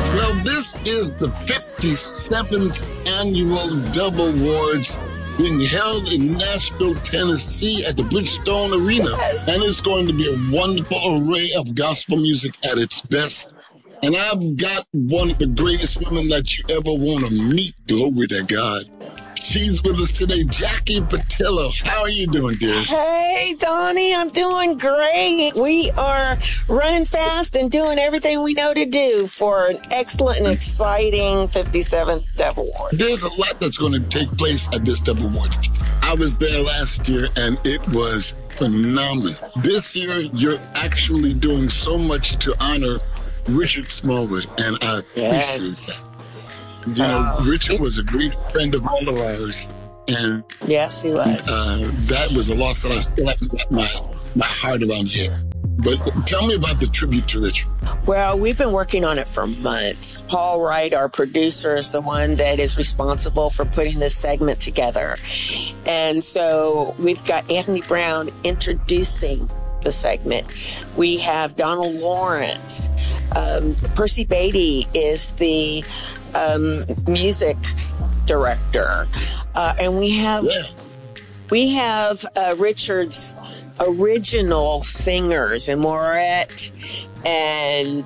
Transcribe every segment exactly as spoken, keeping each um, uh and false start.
Well, this is the fifty-seventh annual Dove Awards being held in Nashville, Tennessee at the Bridgestone Arena. Yes. And it's going to be a wonderful array of gospel music at its best. And I've got one of the greatest women that you ever want to meet. Glory to God. She's with us today, Jackie Patillo. How are you doing, dearest? Hey, Donnie, I'm doing great. We are running fast and doing everything we know to do for an excellent and exciting fifty-seventh Dove Award. There's a lot that's going to take place at this Dove Awards. I was there last year, and it was phenomenal. This year, you're actually doing so much to honor Richard Smallwood, and I appreciate Yes. that. You know, Oh. Richard was a great friend of all of ours, and Yes, he was. uh, that was a loss that I still haven't got my, my heart around yet. But tell me about the tribute to Richard. Well, we've been working on it for months. Paul Wright, our producer, is the one that is responsible for putting this segment together. And so we've got Anthony Brown introducing the segment. We have Donald Lawrence. Um, Percy Beatty is the um, music director. Uh, and we have Yeah. we have uh, Richard's original singers, and Moret and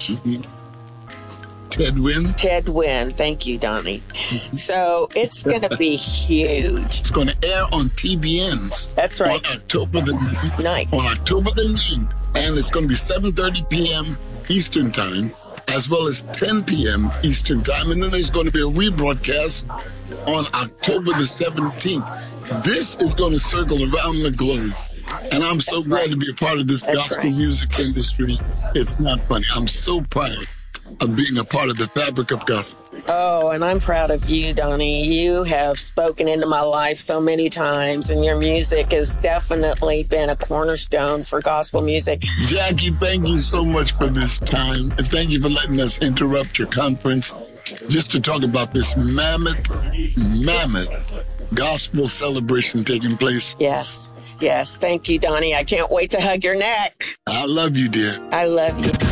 Ted Wynn. Ted Wynn. Thank you, Donnie. So it's going to be huge. It's going to air on T B N. That's right. On October the Night. on October the ninth, and it's going to be seven thirty p.m. Eastern Time, as well as ten p.m. Eastern Time, and then there's going to be a rebroadcast on October the seventeenth. This is going to circle around the globe, and I'm so That's glad right. to be a part of this That's gospel right. music industry. It's not funny. I'm so proud of being a part of the fabric of gospel. Oh, and I'm proud of you, Donnie. You have spoken into my life so many times, and your music has definitely been a cornerstone for gospel music. Jackie, thank you so much for this time, and thank you for letting us interrupt your conference just to talk about this mammoth, mammoth gospel celebration taking place. Yes, yes. Thank you, Donnie. I can't wait to hug your neck. I love you, dear. I love you.